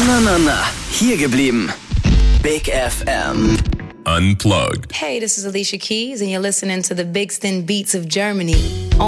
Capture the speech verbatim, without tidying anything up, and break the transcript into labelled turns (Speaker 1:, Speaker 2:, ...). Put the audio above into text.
Speaker 1: Na, na, na. Hier geblieben. Big F M.
Speaker 2: Unplugged.
Speaker 3: Hey, this is Alicia Keys, and you're listening to the Big Stin Beats of Germany.